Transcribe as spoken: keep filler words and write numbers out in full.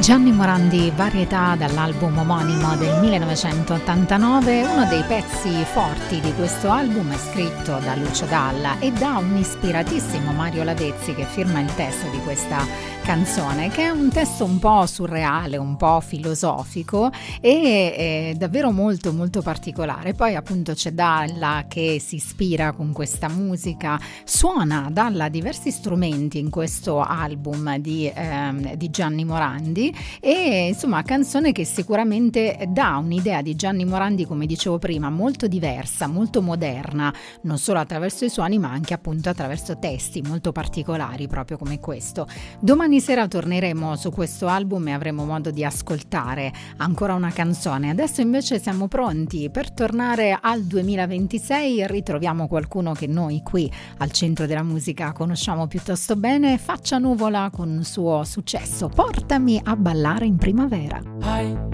Gianni Morandi, Varietà, dall'album omonimo del millenovecentottantanove. Uno dei pezzi forti di questo album è scritto da Lucio Dalla e da un ispiratissimo Mario Lavezzi, che firma il testo di questa canzone, che è un testo un po' surreale, un po' filosofico e è davvero molto molto particolare. Poi appunto c'è Dalla che si ispira con questa musica, suona Dalla diversi strumenti in questo album di, ehm, di Gianni Morandi, e insomma canzone che sicuramente dà un'idea di Gianni Morandi, come dicevo prima, molto diversa, molto moderna, non solo attraverso i suoni ma anche appunto attraverso testi molto particolari proprio come questo. Domani sera torneremo su questo album e avremo modo di ascoltare ancora una canzone. Adesso invece siamo pronti per tornare al duemilaventisei, ritroviamo qualcuno che noi qui al Centro della Musica conosciamo piuttosto bene, Faccia Nuvola con il suo successo Portami a ballare in primavera. Hai